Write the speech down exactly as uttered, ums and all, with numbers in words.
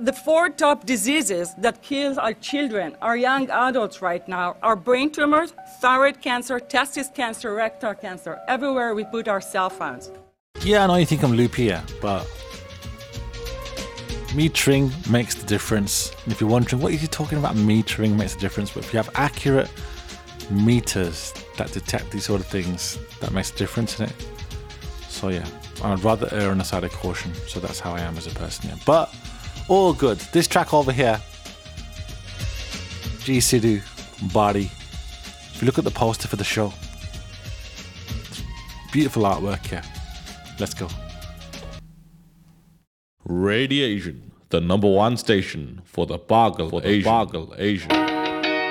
the four top diseases that kill our children, our young adults right now, are brain tumors, thyroid cancer, testis cancer, rectal cancer, everywhere we put our cell phones. Yeah, I know you think I'm loopy here, but metering makes the difference. And if you're wondering, what are you talking about? Metering makes a difference. But if you have accurate meters that detect these sort of things, that makes a difference in it. So yeah, I'd rather err on the side of caution. So that's how I am as a person, yeah. But all good. This track over here, G Sidhu, Body. If you look at the poster for the show, beautiful artwork here. Let's go. Radiation, the number one station for the Bargal, for the Asian. Bargal Asian.